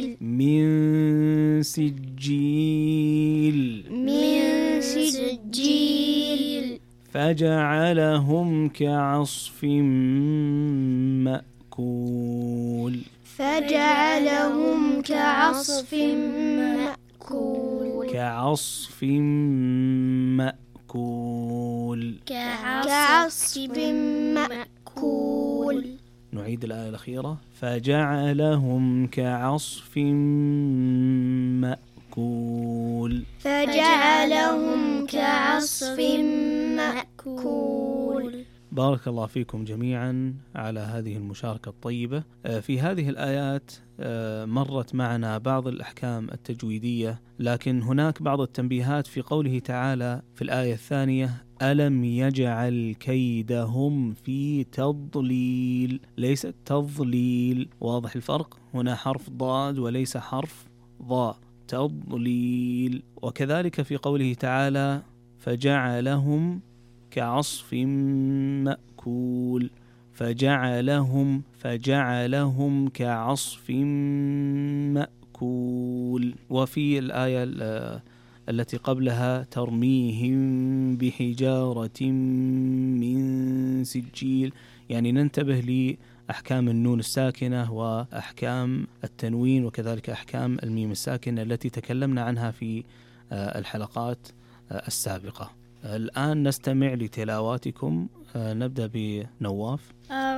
من سجيل فجعلهم كعصف مأكول نعيد الآية الأخيرة فجعلهم كعصف مأكول بارك الله فيكم جميعا على هذه المشاركة الطيبة. في هذه الآيات مرت معنا بعض الأحكام التجويدية، لكن هناك بعض التنبيهات في قوله تعالى في الآية الثانية ألم يجعل كيدهم في تضليل، ليس تضليل، واضح الفرق؟ هنا حرف ضاد وليس حرف ضاء، تضليل. وكذلك في قوله تعالى فجعلهم كعصف مأكول، فجعلهم كعصف مأكول. وفي الآية التي قبلها ترميهم بحجارة من سجيل، يعني ننتبه لأحكام النون الساكنة وأحكام التنوين وكذلك أحكام الميم الساكنة التي تكلمنا عنها في الحلقات السابقة. الآن نستمع لتلاواتكم، نبدأ بنواف.